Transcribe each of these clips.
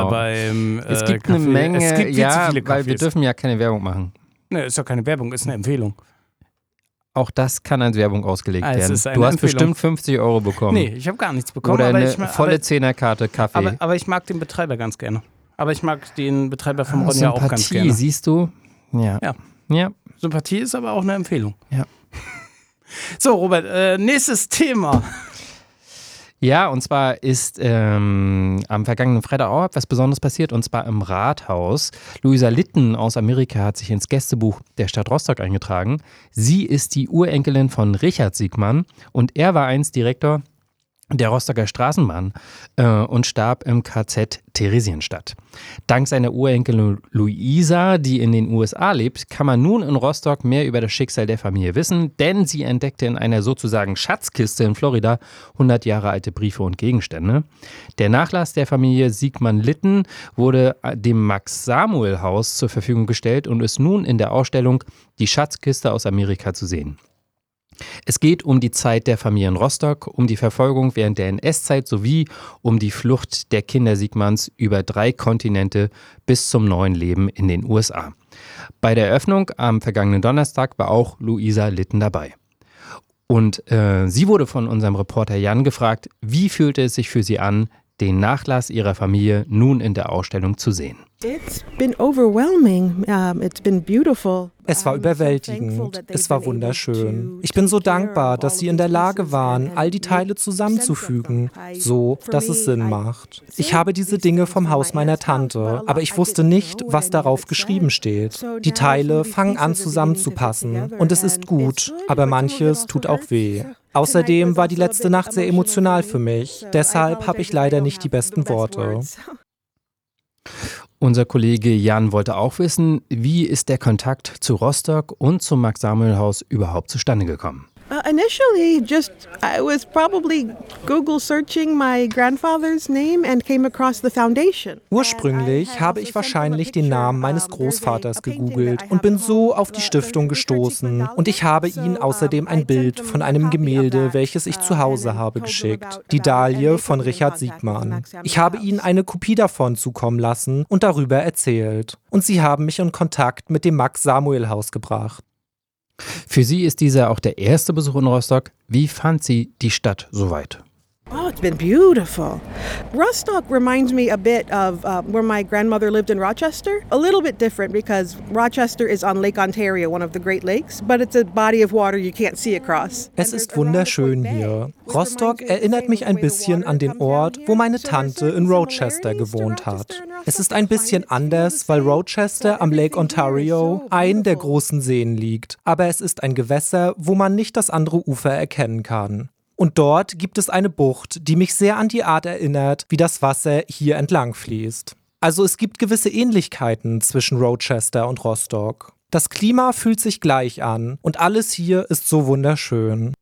Es gibt eine Menge, es gibt viel zu viele weil wir Cafés. dürfen ja keine Werbung machen. Ne, ist doch keine Werbung, ist eine Empfehlung. Auch das kann als Werbung ausgelegt Es werden. ist eine Du hast Empfehlung. bestimmt 50 Euro bekommen. Nee, ich habe gar nichts bekommen. Oder aber eine ich mag, volle Zehnerkarte Kaffee. aber ich mag den Betreiber ganz gerne. Aber ich mag den Betreiber von Ronja auch ganz gerne. Siehst du? Ja. Sympathie ist aber auch eine Empfehlung. Ja. So, Robert, nächstes Thema. Ja, und zwar ist am vergangenen Freitag auch etwas Besonderes passiert, und zwar im Rathaus. Louisa Lytton aus Amerika hat sich ins Gästebuch der Stadt Rostock eingetragen. Sie ist die Urenkelin von Richard Siegmann und er war einst Direktor der Rostocker Straßenbahn und starb im KZ Theresienstadt. Dank seiner Urenkelin Luisa, die in den USA lebt, kann man nun in Rostock mehr über das Schicksal der Familie wissen, denn sie entdeckte in einer sozusagen Schatzkiste in Florida 100 Jahre alte Briefe und Gegenstände. Der Nachlass der Familie Siegmann-Lytton wurde dem Max-Samuel-Haus zur Verfügung gestellt und ist nun in der Ausstellung Die Schatzkiste aus Amerika zu sehen. Es geht um die Zeit der Familie in Rostock, um die Verfolgung während der NS-Zeit sowie um die Flucht der Kinder Siegmanns über 3 Kontinente bis zum neuen Leben in den USA. Bei der Eröffnung am vergangenen Donnerstag war auch Louisa Lytton dabei. Und sie wurde von unserem Reporter Jan gefragt, wie fühlte es sich für sie an, den Nachlass ihrer Familie nun in der Ausstellung zu sehen. It's been overwhelming. It's been beautiful. Es war überwältigend. Es war wunderschön. Ich bin so dankbar, dass sie in der Lage waren, all die Teile zusammenzufügen, so dass es Sinn macht. Ich habe diese Dinge vom Haus meiner Tante, aber ich wusste nicht, was darauf geschrieben steht. Die Teile fangen an zusammenzupassen und es ist gut, aber manches tut auch weh. Außerdem war die letzte Nacht sehr emotional für mich. Deshalb habe ich leider nicht die besten Worte. Unser Kollege Jan wollte auch wissen, wie ist der Kontakt zu Rostock und zum Max-Samuel-Haus überhaupt zustande gekommen? Initially, I was probably Google searching my grandfather's name and came across the foundation. Ursprünglich habe ich wahrscheinlich den Namen meines Großvaters gegoogelt und bin so auf die Stiftung gestoßen. Und ich habe ihm außerdem ein Bild von einem Gemälde, welches ich zu Hause habe, geschickt. Die Dahlie von Richard Siegmann. Ich habe ihnen eine Kopie davon zukommen lassen und darüber erzählt. Und sie haben mich in Kontakt mit dem Max-Samuel-Haus gebracht. Für sie ist dieser auch der erste Besuch in Rostock. Wie fand sie die Stadt soweit? Oh, it's been beautiful. Rostock reminds me a bit of where my grandmother lived in Rochester. A little bit different because Rochester is on Lake Ontario, one of the Great Lakes, but it's a body of water you can't see across. Es ist wunderschön hier. Rostock erinnert mich ein bisschen an den Ort, wo meine Tante in Rochester gewohnt hat. Es ist ein bisschen anders, weil Rochester am Lake Ontario, einen der großen Seen, liegt. Aber es ist ein Gewässer, wo man nicht das andere Ufer erkennen kann. Und dort gibt es eine Bucht, die mich sehr an die Art erinnert, wie das Wasser hier entlang fließt. Also es gibt gewisse Ähnlichkeiten zwischen Rochester und Rostock. Das Klima fühlt sich gleich an und alles hier ist so wunderschön.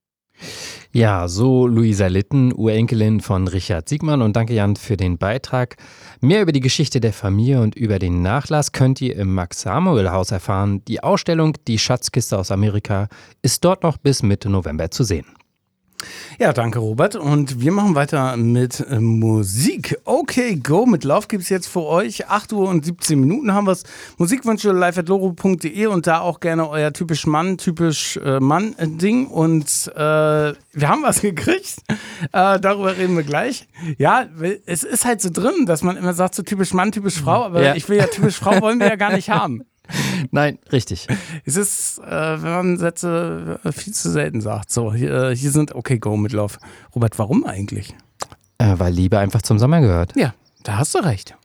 Ja, so Louisa Lytton, Urenkelin von Richard Siegmann, und danke Jan für den Beitrag. Mehr über die Geschichte der Familie und über den Nachlass könnt ihr im Max-Samuel-Haus erfahren. Die Ausstellung Die Schatzkiste aus Amerika ist dort noch bis Mitte November zu sehen. Ja, danke Robert, und wir machen weiter mit Musik. Okay, Go mit Love gibt es jetzt für euch. 8 Uhr und 17 Minuten haben wir es. Musikwünsche live@loro.de und da auch gerne euer typisch Mann-Ding. Und wir haben was gekriegt, darüber reden wir gleich. Ja, es ist halt so drin, dass man immer sagt, so typisch Mann, typisch Frau, aber ja. Ich will ja typisch Frau, wollen wir ja gar nicht haben. Nein, richtig. Es ist, wenn man Sätze viel zu selten sagt. So, hier sind Okay Go mit Love. Robert, warum eigentlich? Weil Liebe einfach zum Sommer gehört. Ja, da hast du recht.